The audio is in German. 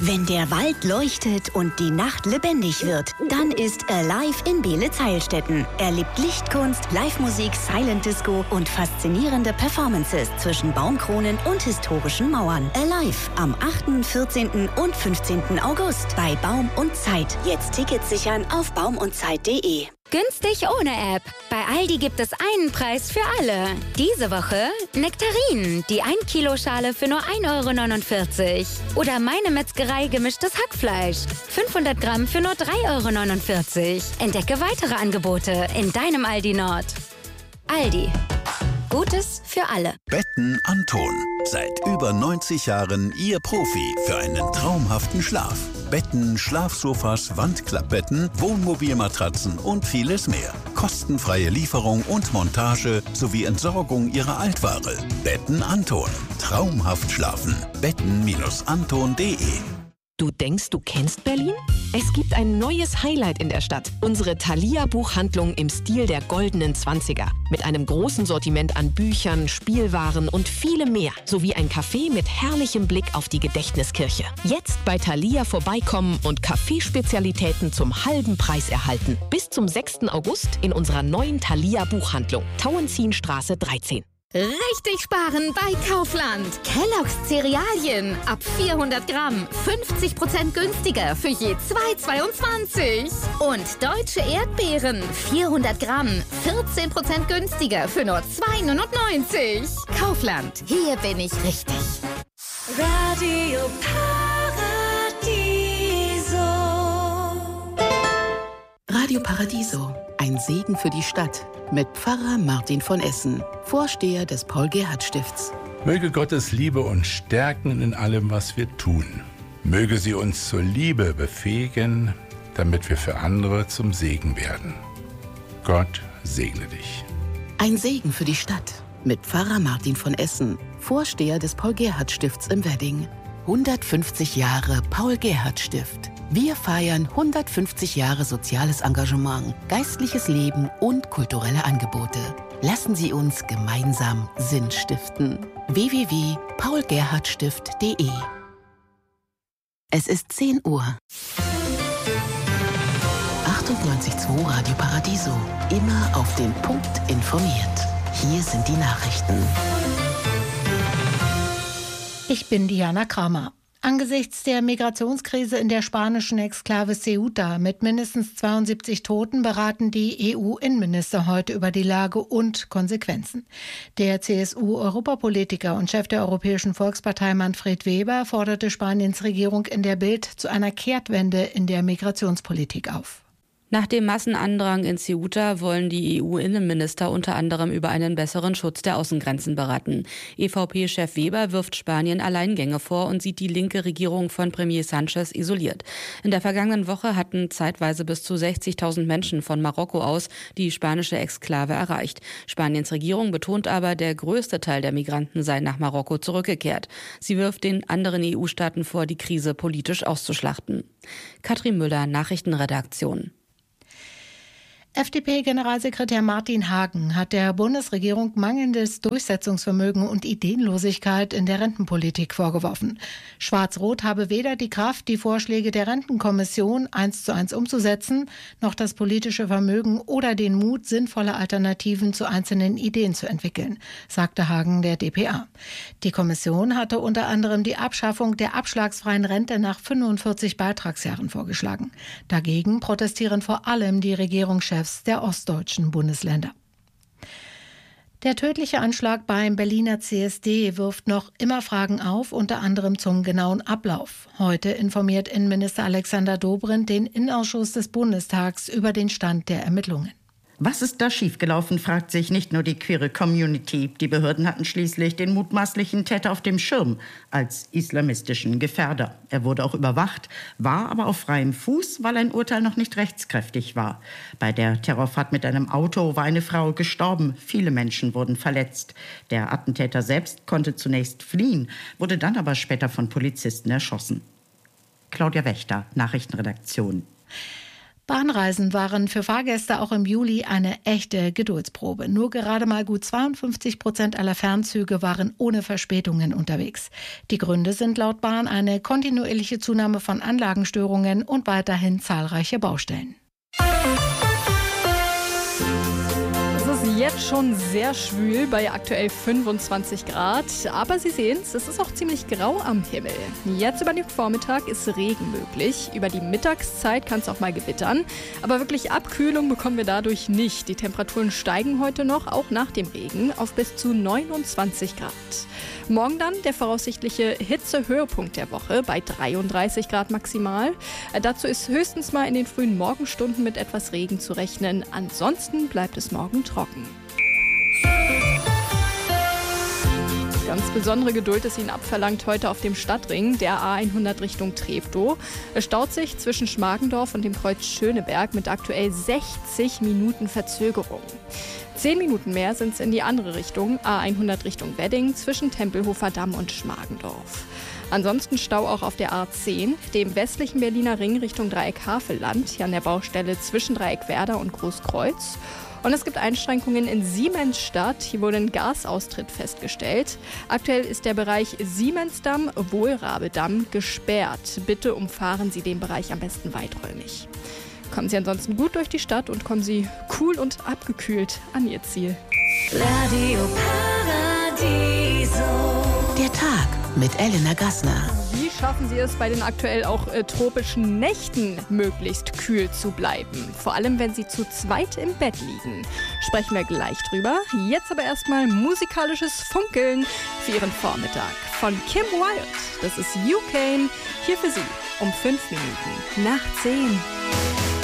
Wenn der Wald leuchtet und die Nacht lebendig wird, dann ist Alive in Beelitz-Heilstätten. Erlebt Lichtkunst, Live-Musik, Silent Disco und faszinierende Performances zwischen Baumkronen und historischen Mauern. Alive am 8., 14. und 15. August bei Baum und Zeit. Jetzt Tickets sichern auf baumundzeit.de. Günstig ohne App. Bei Aldi gibt es einen Preis für alle. Diese Woche Nektarinen, die 1 Kilo Schale für nur 1,49 €. Oder meine Metzgerei gemischtes Hackfleisch. 500 Gramm für nur 3,49 €. Entdecke weitere Angebote in deinem Aldi Nord. Aldi. Gutes für alle. Betten Anton. Seit über 90 Jahren Ihr Profi für einen traumhaften Schlaf. Betten, Schlafsofas, Wandklappbetten, Wohnmobilmatratzen und vieles mehr. Kostenfreie Lieferung und Montage sowie Entsorgung Ihrer Altware. Betten Anton. Traumhaft schlafen. Betten-anton.de. Du denkst, du kennst Berlin? Es gibt ein neues Highlight in der Stadt. Unsere Thalia-Buchhandlung im Stil der goldenen 20er. Mit einem großen Sortiment an Büchern, Spielwaren und vielem mehr. Sowie ein Café mit herrlichem Blick auf die Gedächtniskirche. Jetzt bei Thalia vorbeikommen und Kaffeespezialitäten zum halben Preis erhalten. Bis zum 6. August in unserer neuen Thalia-Buchhandlung. Tauentzienstraße 13. Richtig sparen bei Kaufland. Kellogg's Cerealien ab 400 Gramm 50% günstiger für je 2,22. Und deutsche Erdbeeren 400 Gramm 14% günstiger für nur 2,99. Kaufland, hier bin ich richtig. Radio Paradiso. Radio Paradiso, ein Segen für die Stadt. Mit Pfarrer Martin von Essen, Vorsteher des Paul-Gerhardt-Stifts. Möge Gottes Liebe uns stärken in allem, was wir tun. Möge sie uns zur Liebe befähigen, damit wir für andere zum Segen werden. Gott segne dich. Ein Segen für die Stadt. Mit Pfarrer Martin von Essen, Vorsteher des Paul-Gerhardt-Stifts im Wedding. 150 Jahre Paul-Gerhardt-Stift. Wir feiern 150 Jahre soziales Engagement, geistliches Leben und kulturelle Angebote. Lassen Sie uns gemeinsam Sinn stiften. www.paulgerhardtstift.de. Es ist 10 Uhr. 98.2 Radio Paradiso. Immer auf den Punkt informiert. Hier sind die Nachrichten. Ich bin Diana Kramer. Angesichts der Migrationskrise in der spanischen Exklave Ceuta mit mindestens 72 Toten beraten die EU-Innenminister heute über die Lage und Konsequenzen. Der CSU-Europapolitiker und Chef der Europäischen Volkspartei Manfred Weber forderte Spaniens Regierung in der Bild zu einer Kehrtwende in der Migrationspolitik auf. Nach dem Massenandrang in Ceuta wollen die EU-Innenminister unter anderem über einen besseren Schutz der Außengrenzen beraten. EVP-Chef Weber wirft Spanien Alleingänge vor und sieht die linke Regierung von Premier Sánchez isoliert. In der vergangenen Woche hatten zeitweise bis zu 60.000 Menschen von Marokko aus die spanische Exklave erreicht. Spaniens Regierung betont aber, der größte Teil der Migranten sei nach Marokko zurückgekehrt. Sie wirft den anderen EU-Staaten vor, die Krise politisch auszuschlachten. Katrin Müller, Nachrichtenredaktion. FDP-Generalsekretär Martin Hagen hat der Bundesregierung mangelndes Durchsetzungsvermögen und Ideenlosigkeit in der Rentenpolitik vorgeworfen. Schwarz-Rot habe weder die Kraft, die Vorschläge der Rentenkommission 1:1 umzusetzen, noch das politische Vermögen oder den Mut, sinnvolle Alternativen zu einzelnen Ideen zu entwickeln, sagte Hagen der dpa. Die Kommission hatte unter anderem die Abschaffung der abschlagsfreien Rente nach 45 Beitragsjahren vorgeschlagen. Dagegen protestieren vor allem die Regierungschefs der ostdeutschen Bundesländer. Der tödliche Anschlag beim Berliner CSD wirft noch immer Fragen auf, unter anderem zum genauen Ablauf. Heute informiert Innenminister Alexander Dobrindt den Innenausschuss des Bundestags über den Stand der Ermittlungen. Was ist da schiefgelaufen, fragt sich nicht nur die queere Community. Die Behörden hatten schließlich den mutmaßlichen Täter auf dem Schirm als islamistischen Gefährder. Er wurde auch überwacht, war aber auf freiem Fuß, weil ein Urteil noch nicht rechtskräftig war. Bei der Terrorfahrt mit einem Auto war eine Frau gestorben. Viele Menschen wurden verletzt. Der Attentäter selbst konnte zunächst fliehen, wurde dann aber später von Polizisten erschossen. Claudia Wächter, Nachrichtenredaktion. Bahnreisen waren für Fahrgäste auch im Juli eine echte Geduldsprobe. Nur gerade mal gut 52% aller Fernzüge waren ohne Verspätungen unterwegs. Die Gründe sind laut Bahn eine kontinuierliche Zunahme von Anlagenstörungen und weiterhin zahlreiche Baustellen. Es ist jetzt schon sehr schwül bei aktuell 25 Grad, aber Sie sehen es ist auch ziemlich grau am Himmel. Jetzt über den Vormittag ist Regen möglich, über die Mittagszeit kann es auch mal gewittern, aber wirklich Abkühlung bekommen wir dadurch nicht. Die Temperaturen steigen heute noch, auch nach dem Regen, auf bis zu 29 Grad. Morgen dann der voraussichtliche Hitzehöhepunkt der Woche bei 33 Grad maximal. Dazu ist höchstens mal in den frühen Morgenstunden mit etwas Regen zu rechnen. Ansonsten bleibt es morgen trocken. Ganz besondere Geduld ist Ihnen abverlangt heute auf dem Stadtring, der A100 Richtung Treptow. Es staut sich zwischen Schmargendorf und dem Kreuz Schöneberg mit aktuell 60 Minuten Verzögerung. 10 Minuten mehr sind es in die andere Richtung, A100 Richtung Wedding, zwischen Tempelhofer Damm und Schmargendorf. Ansonsten Stau auch auf der A10, dem westlichen Berliner Ring Richtung Dreieck Havelland, hier an der Baustelle zwischen Dreieck Werder und Großkreuz. Und es gibt Einschränkungen in Siemensstadt. Hier wurde ein Gasaustritt festgestellt. Aktuell ist der Bereich Siemensdamm-Wohlrabedamm gesperrt. Bitte umfahren Sie den Bereich am besten weiträumig. Kommen Sie ansonsten gut durch die Stadt und kommen Sie cool und abgekühlt an Ihr Ziel. Radio Paradiso. Der Tag mit Elena Gassner. Wie schaffen Sie es bei den aktuell auch tropischen Nächten möglichst kühl zu bleiben? Vor allem, wenn Sie zu zweit im Bett liegen. Sprechen wir gleich drüber. Jetzt aber erstmal musikalisches Funkeln für Ihren Vormittag. Von Kim Wilde. Das ist You Kane. Hier für Sie um 5 Minuten nach 10.